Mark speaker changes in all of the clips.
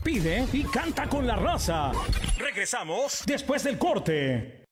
Speaker 1: Pide y canta con la raza. Regresamos después del corte.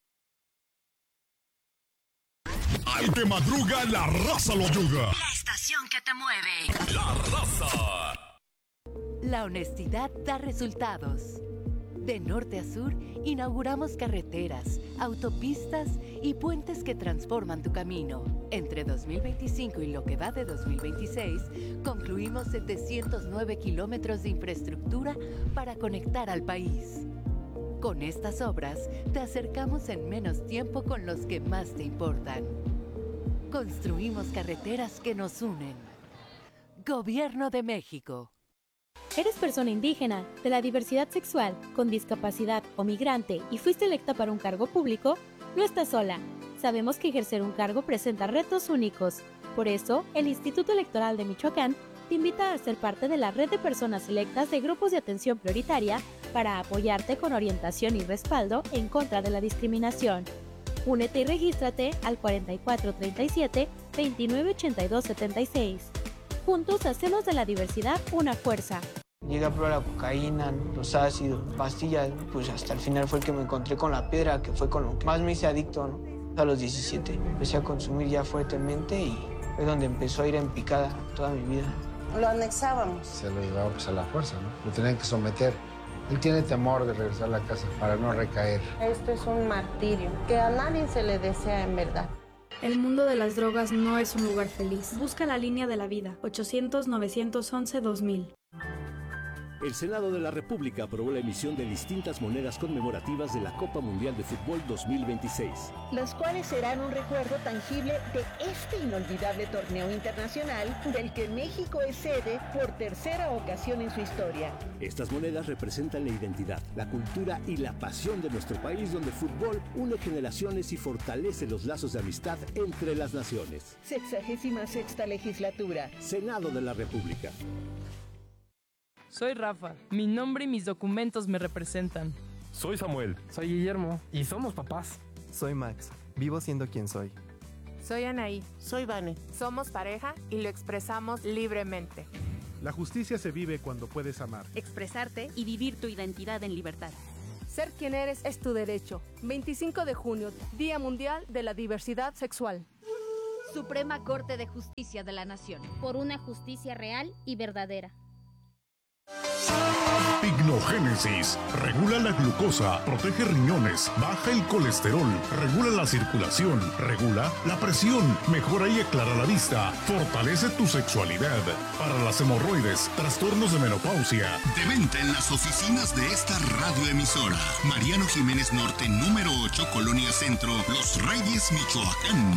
Speaker 2: Al que madruga, la raza lo ayuda.
Speaker 3: La estación que te mueve.
Speaker 2: La raza.
Speaker 4: La honestidad da resultados. De norte a sur, inauguramos carreteras, autopistas y puentes que transforman tu camino. Entre 2025 y lo que va de 2026, concluimos 709 kilómetros de infraestructura para conectar al país. Con estas obras, te acercamos en menos tiempo con los que más te importan. Construimos carreteras que nos unen. Gobierno de México.
Speaker 5: ¿Eres persona indígena, de la diversidad sexual, con discapacidad o migrante y fuiste electa para un cargo público? No estás sola. Sabemos que ejercer un cargo presenta retos únicos. Por eso, el Instituto Electoral de Michoacán te invita a ser parte de la red de personas electas de grupos de atención prioritaria para apoyarte con orientación y respaldo en contra de la discriminación. Únete y regístrate al 4437-298276. Juntos hacemos de la diversidad una fuerza.
Speaker 6: Llegué a probar la cocaína, los ácidos, pastillas, pues hasta el final fue el que me encontré con la piedra, que fue con lo que más me hice adicto, ¿no? A los 17 empecé a consumir ya fuertemente y es donde empezó a ir en picada toda mi vida.
Speaker 7: Lo anexábamos.
Speaker 8: Se lo llevaba pues a la fuerza, ¿no? Lo tenían que someter. Él tiene temor de regresar a la casa para no recaer.
Speaker 7: Esto es un martirio que a nadie se le desea en verdad.
Speaker 9: El mundo de las drogas no es un lugar feliz. Busca la línea de la vida. 800-911-2000.
Speaker 10: El Senado de la República aprobó la emisión de distintas monedas conmemorativas de la Copa Mundial de Fútbol 2026.
Speaker 11: Las cuales serán un recuerdo tangible de este inolvidable torneo internacional del que México es sede por tercera ocasión en su historia.
Speaker 10: Estas monedas representan la identidad, la cultura y la pasión de nuestro país, donde el fútbol une generaciones y fortalece los lazos de amistad entre las naciones.
Speaker 11: 66ª legislatura.
Speaker 10: Senado de la República.
Speaker 12: Soy Rafa. Mi nombre y mis documentos me representan.
Speaker 13: Soy Samuel.
Speaker 14: Soy Guillermo. Y somos papás.
Speaker 15: Soy Max. Vivo siendo quien soy.
Speaker 16: Soy Anaí.
Speaker 7: Soy Vane.
Speaker 16: Somos pareja y lo expresamos libremente.
Speaker 17: La justicia se vive cuando puedes amar,
Speaker 3: expresarte y vivir tu identidad en libertad.
Speaker 16: Ser quien eres es tu derecho. 25 de junio, Día Mundial de la Diversidad Sexual.
Speaker 3: Suprema Corte de Justicia de la Nación.
Speaker 18: Por una justicia real y verdadera.
Speaker 2: Pignogénesis. Regula la glucosa, protege riñones, baja el colesterol, regula la circulación, regula la presión, mejora y aclara la vista, fortalece tu sexualidad. Para las hemorroides, trastornos de menopausia.
Speaker 19: De venta en las oficinas de esta radioemisora. Mariano Jiménez Norte, número 8, Colonia Centro, Los Reyes, Michoacán.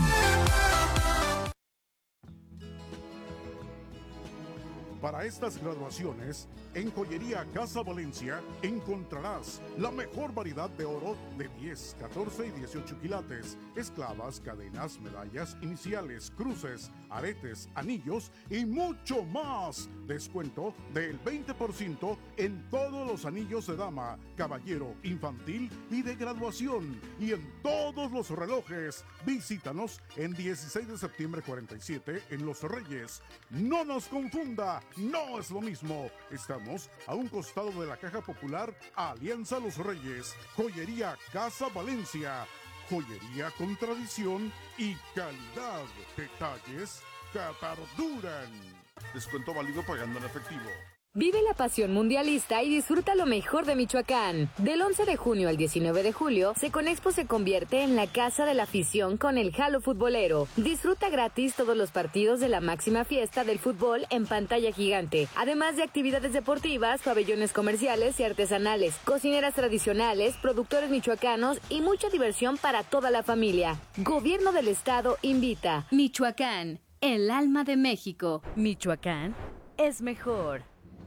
Speaker 20: Para estas graduaciones, en Joyería Casa Valencia encontrarás la mejor variedad de oro de 10, 14 y 18 quilates, esclavas, cadenas, medallas, iniciales, cruces, aretes, anillos y mucho más. Descuento del 20% en todos los anillos de dama, caballero, infantil y de graduación. Y en todos los relojes. Visítanos en 16 de septiembre 47 en Los Reyes. No nos confunda. No es lo mismo. Estamos a un costado de la Caja Popular Alianza Los Reyes. Joyería Casa Valencia. Joyería con tradición y calidad. Detalles que perduran. Descuento válido pagando en efectivo.
Speaker 21: Vive la pasión mundialista y disfruta lo mejor de Michoacán. Del 11 de junio al 19 de julio, Seconexpo se convierte en la casa de la afición con el Jalo Futbolero. Disfruta gratis todos los partidos de la máxima fiesta del fútbol en pantalla gigante, además de actividades deportivas, pabellones comerciales y artesanales, cocineras tradicionales, productores michoacanos y mucha diversión para toda la familia. Gobierno del Estado invita.
Speaker 3: Michoacán, el alma de México.
Speaker 4: Michoacán es mejor.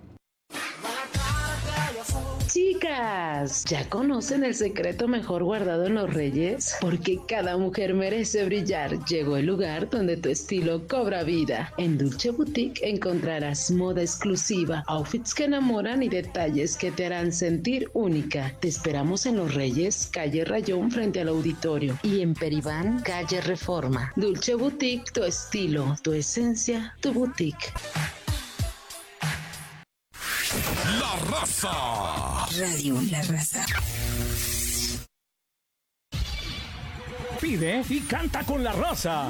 Speaker 22: Chicas, ¿ya conocen el secreto mejor guardado en Los Reyes? Porque cada mujer merece brillar. Llegó el lugar donde tu estilo cobra vida. En Dulce Boutique encontrarás moda exclusiva, outfits que enamoran y detalles que te harán sentir única. Te esperamos en Los Reyes, calle Rayón frente al auditorio, y en Peribán, calle Reforma. Dulce Boutique, tu estilo, tu esencia, tu boutique.
Speaker 2: La Raza.
Speaker 1: Radio La Raza.
Speaker 13: Pide y canta con La Raza.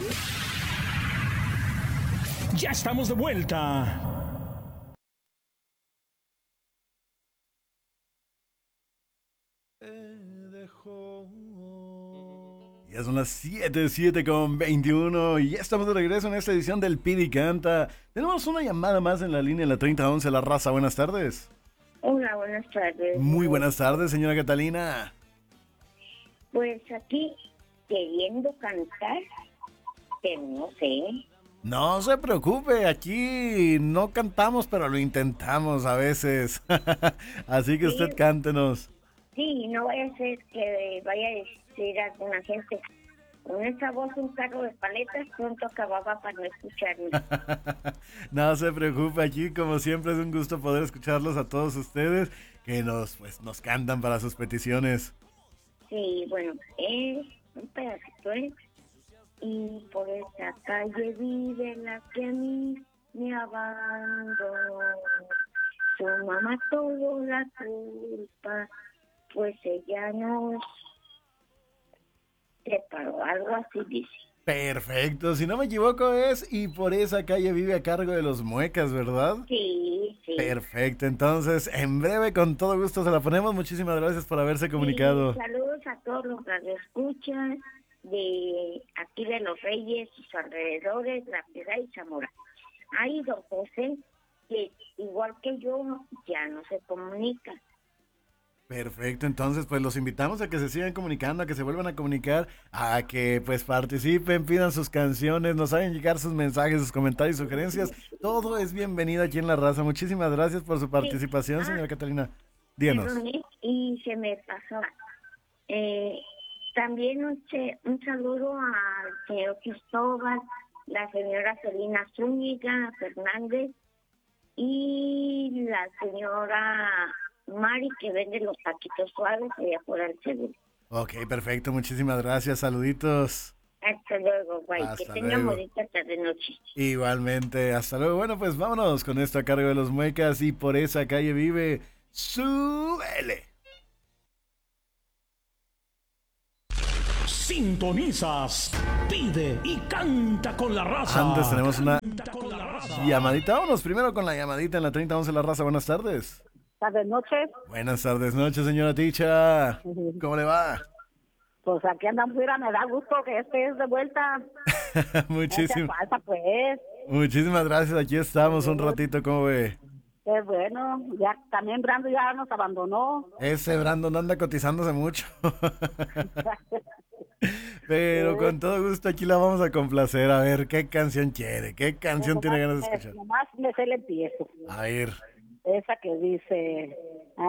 Speaker 13: Ya estamos de vuelta.
Speaker 23: Ya son las 7:21 y ya estamos de regreso en esta edición del Pide y Canta. Tenemos una llamada más en la línea en la 3011 La Raza. Buenas tardes.
Speaker 24: Hola, buenas tardes.
Speaker 23: Muy buenas tardes, señora Catalina.
Speaker 24: Pues aquí queriendo cantar, pero no sé.
Speaker 23: No se preocupe, aquí no cantamos, pero lo intentamos a veces. Así que usted cántenos.
Speaker 24: Sí, no vaya a ser que vaya a decir a alguna gente, con esa voz un carro de paletas pronto acababa para no escucharme.
Speaker 23: No se preocupe, aquí como siempre es un gusto poder escucharlos a todos ustedes que nos cantan para sus peticiones.
Speaker 24: Sí, bueno, es un pedacito, ¿eh? Y por esa calle vive la que a mí me abandonó. Su mamá tuvo la culpa, pues ella nos separó, algo así dice.
Speaker 23: Perfecto, si no me equivoco es Y por esa calle vive a cargo de los Muecas, ¿verdad?
Speaker 24: Sí, sí.
Speaker 23: Perfecto, entonces en breve con todo gusto se la ponemos. Muchísimas gracias por haberse comunicado.
Speaker 24: Sí, saludos a todos los que escuchan de aquí de Los Reyes, sus alrededores, La Piedad y Zamora. Hay don José, que igual que yo, ya no se comunica.
Speaker 23: Perfecto, entonces pues los invitamos a que se sigan comunicando, a que se vuelvan a comunicar, a que pues participen, pidan sus canciones, nos hagan llegar sus mensajes, sus comentarios, sugerencias. Todo es bienvenido aquí en La Raza. Muchísimas gracias por su participación, señora Catalina. Díganos.
Speaker 24: Y se me pasó. También un saludo al señor Cristóbal, la señora Celina Zúñiga Fernández y la señora Mari, que vende los taquitos suaves allá por el seguro.
Speaker 23: Ok, perfecto, muchísimas gracias, saluditos.
Speaker 24: Hasta luego, güey, que tengan bonita tarde noche.
Speaker 23: Igualmente, hasta luego. Bueno, pues vámonos con esto a cargo de los Muecas y por esa calle vive. ¡Súbele!
Speaker 13: Sintonizas, pide y canta con La Raza.
Speaker 23: Antes tenemos una llamadita. Vámonos primero con la llamadita en la 3011 La Raza. Buenas tardes.
Speaker 25: Tardes noches.
Speaker 23: Buenas tardes noches, señora Ticha. ¿Cómo le va?
Speaker 25: Pues aquí andamos, mira, me da gusto que estés de vuelta.
Speaker 23: Muchísimas.
Speaker 25: Falta, pues.
Speaker 23: Muchísimas gracias. Aquí estamos un ratito, ¿cómo ve?
Speaker 25: Qué bueno. Ya también Brando ya nos abandonó.
Speaker 23: Ese Brandon anda cotizándose mucho. Pero con todo gusto aquí la vamos a complacer. A ver, ¿qué canción quiere? ¿Qué canción tiene ganas de escuchar?
Speaker 25: Nomás me sé el empiezo.
Speaker 23: A ver.
Speaker 25: Esa que dice...